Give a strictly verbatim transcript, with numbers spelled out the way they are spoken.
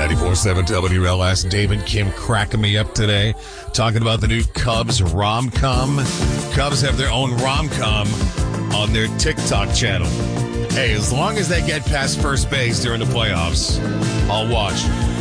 ninety-four point seven W L S. Dave and Kim cracking me up today, talking about the new Cubs rom-com. Cubs have their own rom-com on their TikTok channel. Hey, as long as they get past first base during the playoffs, I'll watch.